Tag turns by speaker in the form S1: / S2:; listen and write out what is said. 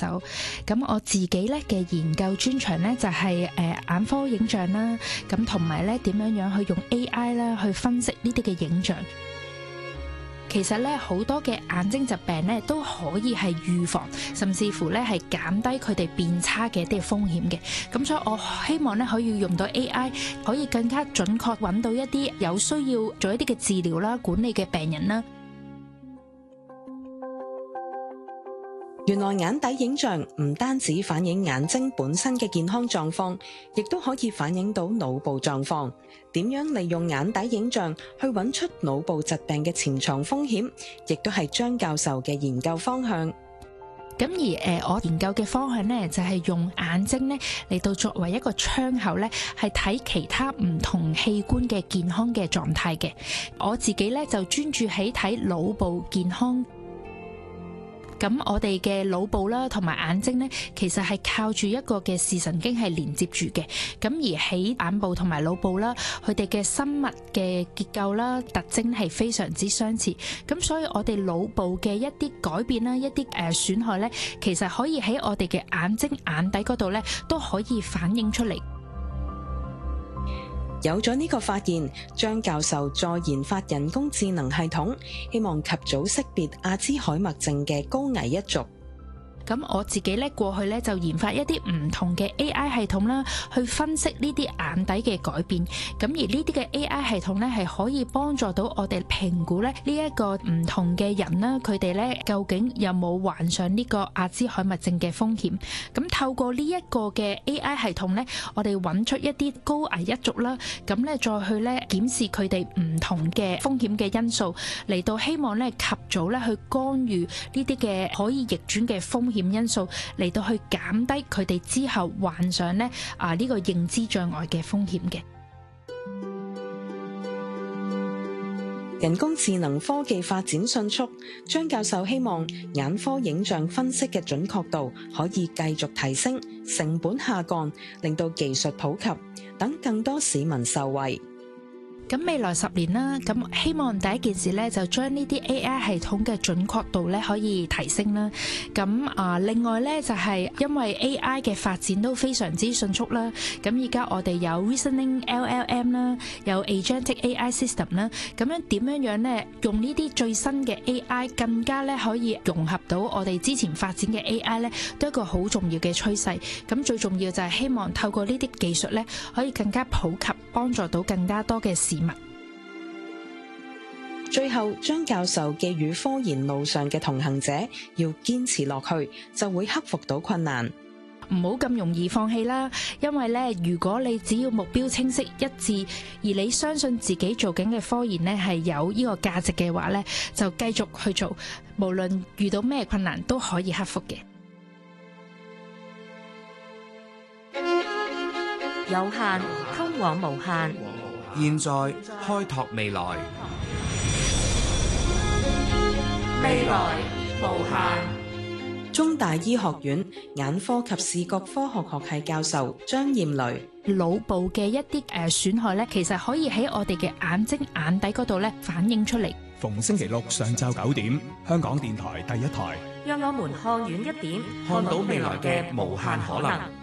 S1: 授。咁我自己咧嘅研究專長咧就係眼科影像啦，咁同埋咧點樣去用 AI 啦去分析呢啲嘅影像。其實咧好多嘅眼睛疾病咧都可以係預防，甚至乎咧係減低佢哋變差嘅一啲風險嘅。咁所以我希望咧可以用到 AI， 可以更加準確揾到一啲有需要做一啲嘅治療啦、管理嘅病人啦。
S2: 原來眼底影像唔單止反映眼睛本身嘅健康狀況，亦都可以反映到腦部狀況。點樣利用眼底影像去揾出腦部疾病嘅潛藏風險，亦都係張教授嘅研究方向。
S1: 咁而我研究嘅方向呢，就係用眼睛呢嚟到作為一個窗口呢，係睇其他唔同器官嘅健康嘅狀態嘅。我自己呢，就專注喺睇腦部健康。咁我哋嘅腦部啦，同埋眼睛呢，其實係靠住一個嘅視神經係連接住嘅。咁而喺眼部同埋腦部啦，佢哋嘅生物嘅結構啦、特徵係非常之相似。咁所以我哋腦部嘅一啲改變啦、一啲損害呢，其實可以喺我哋嘅眼睛眼底嗰度呢，都可以反映出嚟。
S2: 有咗呢個發現，張教授再研發人工智能系統，希望及早識別阿茲海默症嘅高危一族。
S1: 咁我自己咧過去咧就研發一啲唔同嘅 AI 系統啦，去分析呢啲眼底嘅改變。咁而呢啲嘅 AI 系統咧係可以幫助到我哋評估咧呢一個唔同嘅人啦，佢哋咧究竟有冇患上呢個阿茲海默症嘅風險。咁透過呢一個嘅 AI 系統咧，我哋揾出一啲高危一族啦，咁咧再去咧檢視佢哋唔同嘅風險嘅因素，嚟到希望咧及早咧去干預呢啲嘅可以逆轉嘅風險因素，嚟到去減低佢哋之後患上呢個認知障礙嘅風險嘅。
S2: 人工智能科技發展迅速，張教授希望眼科影像分析嘅準確度可以繼續提升，成本下降，令到技術普及，等更多市民受惠。
S1: 咁未來10年啦，咁希望第一件事咧就將呢啲 AI 系統嘅準確度咧可以提升啦。咁另外咧就係因為 AI 嘅發展都非常之迅速啦。咁而家我哋有 Reasoning LLM 啦，有 Agentic AI System 啦。咁樣點樣咧用呢啲最新嘅 AI 更加咧可以融合到我哋之前發展嘅 AI 咧，都係一個好重要嘅趨勢。咁最重要就係希望透過呢啲技術咧可以更加普及，幫助到更加多嘅市民。
S2: 最後，張教授寄語科研路上嘅同行者要堅持落去，就會克服到困難。
S1: 唔好咁容易放棄啦，因為咧，如果你只要目標清晰一致，而你相信自己做緊嘅科研咧係有呢個價值嘅話咧，就繼續去做，無論遇到咩困難都可以克服嘅。
S3: 有限通往無限，
S4: 現在開拓未來。
S3: 未來無限。
S2: 中大醫學院眼科及視覺科學學系教授張艷蕾，
S1: 腦部嘅一啲損害咧，其實可以喺我哋嘅眼睛眼底嗰度咧反映出嚟。
S5: 逢星期六上晝9點，香港電台第一台，
S3: 讓我們看遠一點，看到未來嘅無限可能。